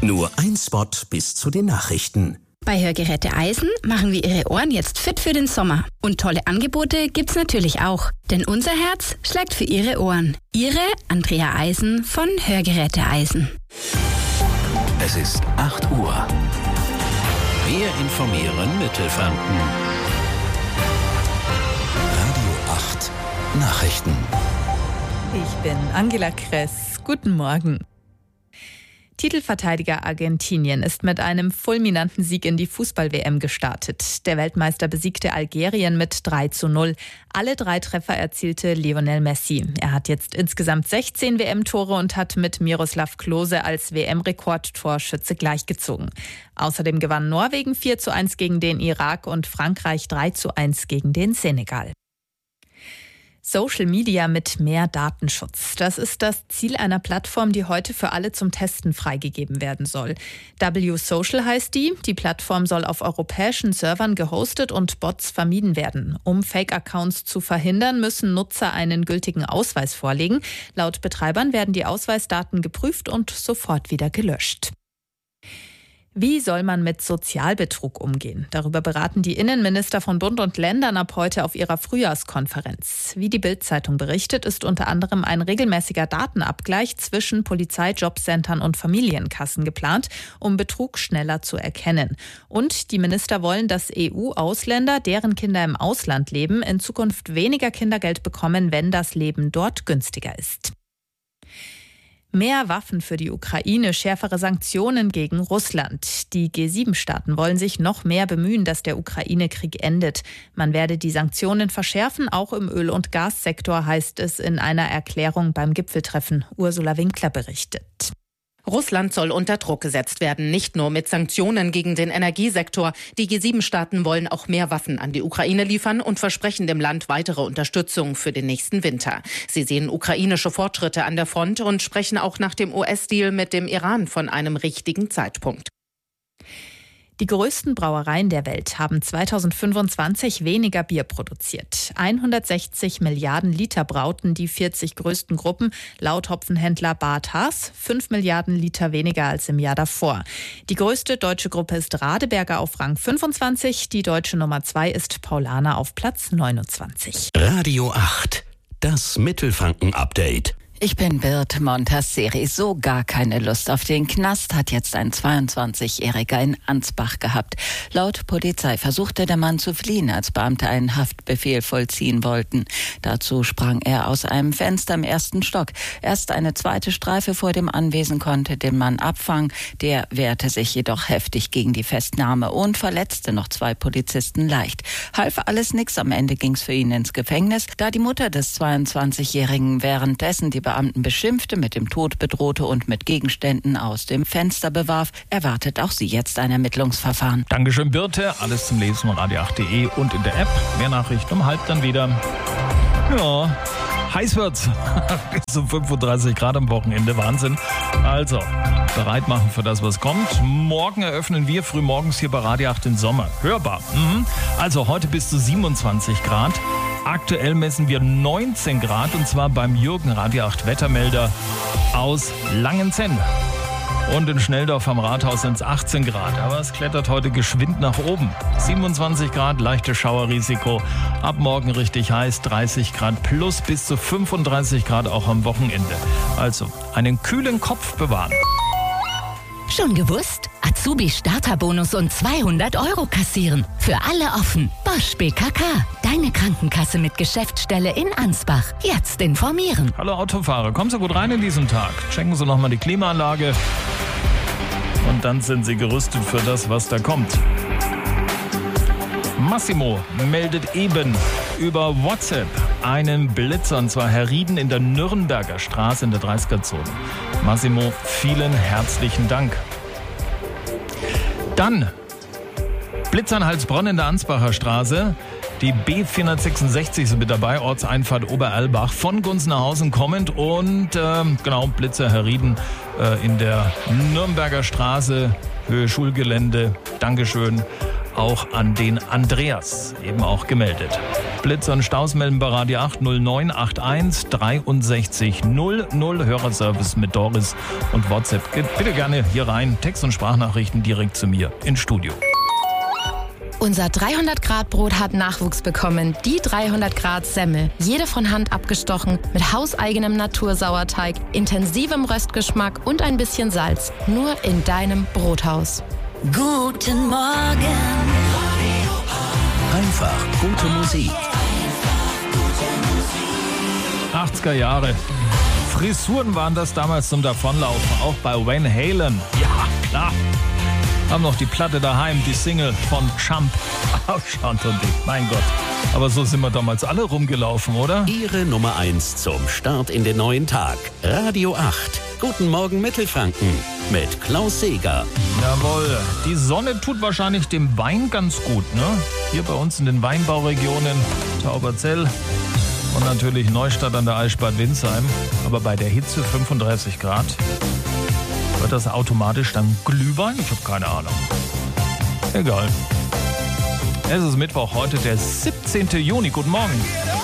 Nur ein Spot bis zu den Nachrichten. Bei Hörgeräte Eisen machen wir Ihre Ohren jetzt fit für den Sommer. Und tolle Angebote gibt's natürlich auch. Denn unser Herz schlägt für Ihre Ohren. Ihre Andrea Eisen von Hörgeräte Eisen. Es ist 8 Uhr. Wir informieren Mittelfranken. Radio 8 Nachrichten. Ich bin Angela Kress. Guten Morgen. Titelverteidiger Argentinien ist mit einem fulminanten Sieg in die Fußball-WM gestartet. Der Weltmeister besiegte Algerien mit 3:0. Alle 3 Treffer erzielte Lionel Messi. Er hat jetzt insgesamt 16 WM-Tore und hat mit Miroslav Klose als WM-Rekordtorschütze gleichgezogen. Außerdem gewann Norwegen 4:1 gegen den Irak und Frankreich 3:1 gegen den Senegal. Social Media mit mehr Datenschutz. Das ist das Ziel einer Plattform, die heute für alle zum Testen freigegeben werden soll. W-Social heißt die. Die Plattform soll auf europäischen Servern gehostet und Bots vermieden werden. Um Fake-Accounts zu verhindern, müssen Nutzer einen gültigen Ausweis vorlegen. Laut Betreibern werden die Ausweisdaten geprüft und sofort wieder gelöscht. Wie soll man mit Sozialbetrug umgehen? Darüber beraten die Innenminister von Bund und Ländern ab heute auf ihrer Frühjahrskonferenz. Wie die Bild-Zeitung berichtet, ist unter anderem ein regelmäßiger Datenabgleich zwischen Polizei, Jobcentern und Familienkassen geplant, um Betrug schneller zu erkennen. Und die Minister wollen, dass EU-Ausländer, deren Kinder im Ausland leben, in Zukunft weniger Kindergeld bekommen, wenn das Leben dort günstiger ist. Mehr Waffen für die Ukraine, schärfere Sanktionen gegen Russland. Die G7-Staaten wollen sich noch mehr bemühen, dass der Ukraine-Krieg endet. Man werde die Sanktionen verschärfen, auch im Öl- und Gassektor, heißt es in einer Erklärung beim Gipfeltreffen. Ursula Winkler berichtet. Russland soll unter Druck gesetzt werden, nicht nur mit Sanktionen gegen den Energiesektor. Die G7-Staaten wollen auch mehr Waffen an die Ukraine liefern und versprechen dem Land weitere Unterstützung für den nächsten Winter. Sie sehen ukrainische Fortschritte an der Front und sprechen auch nach dem US-Deal mit dem Iran von einem richtigen Zeitpunkt. Die größten Brauereien der Welt haben 2025 weniger Bier produziert. 160 Milliarden Liter brauten die 40 größten Gruppen, laut Hopfenhändler Bart Haas 5 Milliarden Liter weniger als im Jahr davor. Die größte deutsche Gruppe ist Radeberger auf Rang 25, die deutsche Nummer 2 ist Paulaner auf Platz 29. Radio 8, das Mittelfranken-Update. Ich bin Bird Montasseri. So gar keine Lust auf den Knast hat jetzt ein 22-Jähriger in Ansbach gehabt. Laut Polizei versuchte der Mann zu fliehen, als Beamte einen Haftbefehl vollziehen wollten. Dazu sprang er aus einem Fenster im 1. Stock. Erst eine zweite Streife vor dem Anwesen konnte den Mann abfangen. Der wehrte sich jedoch heftig gegen die Festnahme und verletzte noch 2 Polizisten leicht. Half alles nix, am Ende ging's für ihn ins Gefängnis, da die Mutter des 22-Jährigen währenddessen die Beamten beschimpfte, mit dem Tod bedrohte und mit Gegenständen aus dem Fenster bewarf, erwartet auch sie jetzt ein Ermittlungsverfahren. Dankeschön, Birte. Alles zum Lesen auf radio8.de und in der App. Mehr Nachrichten um halb dann wieder. Ja, heiß wird's. Bis zu 35 Grad am Wochenende. Wahnsinn. Also, bereit machen für das, was kommt. Morgen eröffnen wir frühmorgens hier bei Radio 8 den Sommer. Hörbar. Also heute bis zu 27 Grad. Aktuell messen wir 19 Grad und zwar beim Jürgen Radio 8 Wettermelder aus Langenzenn. Und in Schnelldorf am Rathaus sind es 18 Grad. Aber es klettert heute geschwind nach oben. 27 Grad, leichtes Schauerrisiko. Ab morgen richtig heiß, 30 Grad plus bis zu 35 Grad auch am Wochenende. Also einen kühlen Kopf bewahren. Schon gewusst? Azubi-Starterbonus und 200 € kassieren. Für alle offen. Bosch BKK. Deine Krankenkasse mit Geschäftsstelle in Ansbach. Jetzt informieren. Hallo Autofahrer, kommen Sie gut rein in diesen Tag. Checken Sie nochmal die Klimaanlage. Und dann sind Sie gerüstet für das, was da kommt. Massimo meldet eben über WhatsApp einen Blitzer, und zwar Herr Rieden in der Nürnberger Straße in der 30er-Zone. Massimo, vielen herzlichen Dank. Dann Blitzer in Heilsbronn in der Ansbacher Straße. Die B466 ist mit dabei, Ortseinfahrt Oberalbach von Gunzenhausen kommend. Und Blitzer Herr Rieden in der Nürnberger Straße, Höhe Schulgelände. Dankeschön. auch an den Andreas, eben auch gemeldet. Blitz und Staus melden bei Radio 8 0981 63 00. Hörerservice mit Doris und WhatsApp. Geht bitte gerne hier rein. Text- und Sprachnachrichten direkt zu mir ins Studio. Unser 300-Grad-Brot hat Nachwuchs bekommen. Die 300-Grad-Semmel. Jede von Hand abgestochen, mit hauseigenem Natursauerteig, intensivem Röstgeschmack und ein bisschen Salz. Nur in deinem Brothaus. Guten Morgen. Einfach gute Musik. 80er Jahre. Frisuren waren das damals zum Davonlaufen, auch bei Van Halen. Ja, klar. Haben noch die Platte daheim, die Single von Jump. Schand und ich, mein Gott. Aber so sind wir damals alle rumgelaufen, oder? Ihre Nummer 1 zum Start in den neuen Tag. Radio 8. Guten Morgen Mittelfranken mit Klaus Seeger. Jawohl. Die Sonne tut wahrscheinlich dem Wein ganz gut, ne? Hier bei uns in den Weinbauregionen Tauberzell und natürlich Neustadt an der Eichbad Windsheim. Aber bei der Hitze 35 Grad. Wird das automatisch dann Glühwein? Ich habe keine Ahnung. Egal. Es ist Mittwoch, heute der 17. Juni. Guten Morgen.